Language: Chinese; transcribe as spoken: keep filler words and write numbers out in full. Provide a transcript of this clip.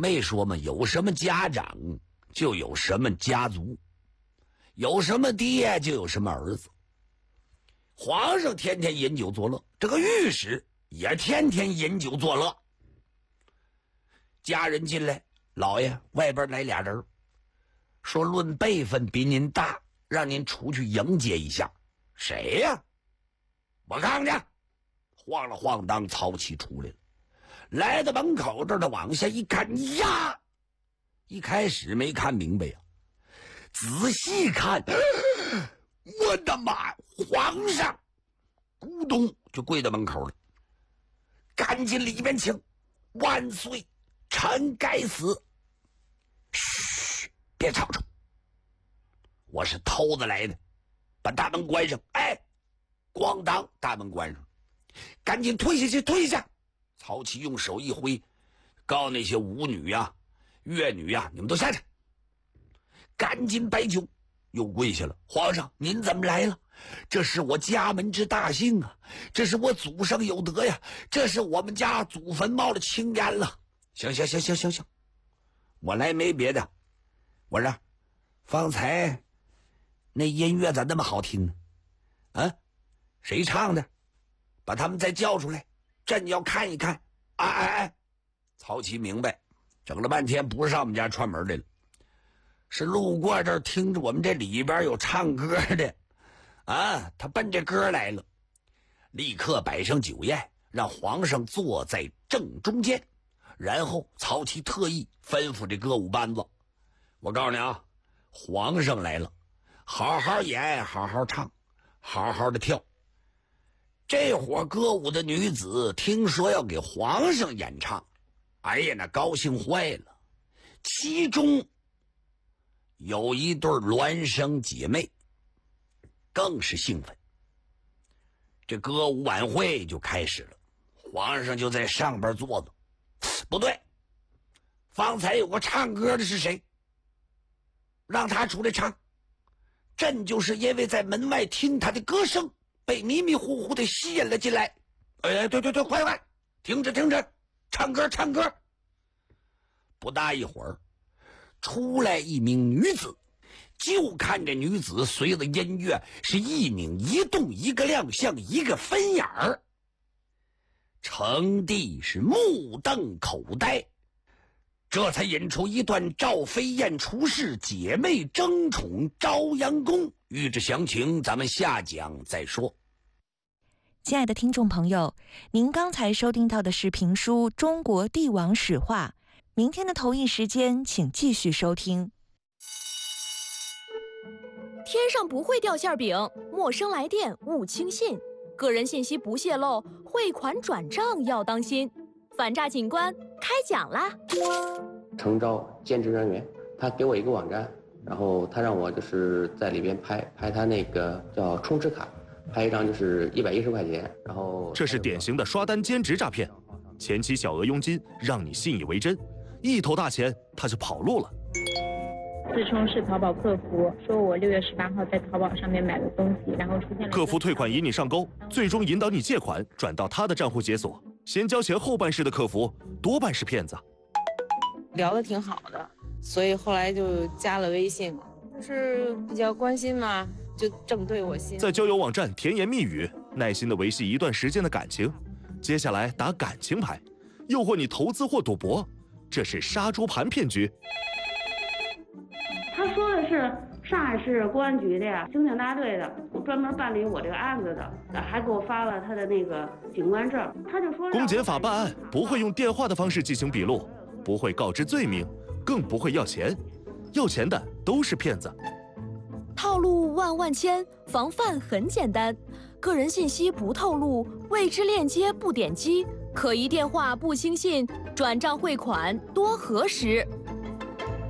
没说嘛，有什么家长就有什么家族，有什么爹就有什么儿子。皇上天天饮酒作乐，这个御史也天天饮酒作乐。家人进来，老爷，外边来俩人，说论辈分比您大，让您出去迎接一下。谁呀？我看看。晃了晃当，曹丕出来了，来到门口这儿，他往下一看，呀，一开始没看明白呀、啊，仔细看，我的妈，皇上！咕咚就跪到门口了，赶紧里边请，万岁，臣该死。嘘，别吵吵，我是偷子来的，把大门关上。哎，咣当，大门关上，赶紧退下去，退下！曹丕用手一挥，告那些舞女呀、啊、乐女呀、啊，你们都下去，赶紧摆酒。又跪下了，皇上，您怎么来了？这是我家门之大幸啊，这是我祖上有德呀，这是我们家祖坟冒了青烟了。行行行行行行，我来没别的，我说方才那音乐咋那么好听呢？啊，谁唱的？把他们再叫出来，朕要看一看。哎哎哎，曹丕明白，整了半天不是上我们家串门来了，是路过这儿听着我们这里边有唱歌的啊，他奔这歌来了。立刻摆上酒宴，让皇上坐在正中间，然后曹丕特意吩咐这歌舞班子，我告诉你啊，皇上来了，好好演，好好唱，好好的跳。这伙歌舞的女子听说要给皇上演唱，哎呀，那高兴坏了。其中有一对孪生姐妹更是兴奋。这歌舞晚会就开始了，皇上就在上边坐着。不对，方才有个唱歌的是谁？让他出来唱。朕就是因为在门外听他的歌声，被迷迷糊糊的吸引了进来。哎，对对对，快快，听着听着，唱歌唱歌。不大一会儿，出来一名女子，就看这女子随着音乐是一拧一动，一个亮相，一个分眼儿。成帝是目瞪口呆，这才引出一段赵飞燕出世，姐妹争宠朝阳宫。欲知详情，咱们下讲再说。 亲爱的听众朋友，您刚才收听到的是评书《中国帝王史话》，明天的同一时间请继续收听。 天上不会掉馅饼，陌生来电勿轻信，个人信息不泄露，汇款转账要当心。反诈警官开讲啦！ 诚招兼职人员，他给我一个网站，然后他让我就是在里边拍拍他那个叫充值卡，拍一张就是一百一十块钱，然后这是典型的刷单兼职诈骗，前期小额佣金让你信以为真，一头大钱他就跑路了。 自称是淘宝客服，说我六月十八号在淘宝上面买的东西，然后出现了客服退款引你上钩，最终引导你借款转到他的账户解锁，先交钱后办事的客服多半是骗子。 聊得挺好的，所以后来就加了微信，就是比较关心嘛，就正对我心。 在交友网站甜言蜜语，耐心的维系一段时间的感情，接下来打感情牌，诱惑你投资或赌博，这是杀猪盘骗局。 他说的是上海市公安局的呀，刑警大队的，专门办理我这个案子的，还给我发了他的那个警官证。他就说， 公检法办案不会用电话的方式进行笔录，不会告知罪名，更不会要钱，要钱的都是骗子。 套路万万千，防范很简单，个人信息不透露，未知链接不点击，可疑电话不轻信，转账汇款多核实。